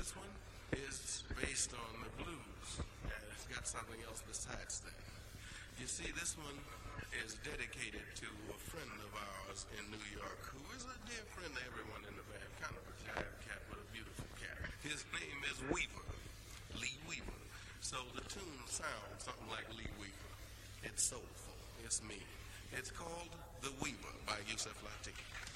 this one is based on the blues, and it's got something else besides that. You see, this one is dedicated to a friend of ours in New York who is a dear friend to everyone in the band, kind of a giant cat with a beautiful cat. His name is Weaver, Lee Weaver. So the tune sounds something like Lee Weaver. It's soulful. It's me. It's called The Weaver by Yusef Lateef.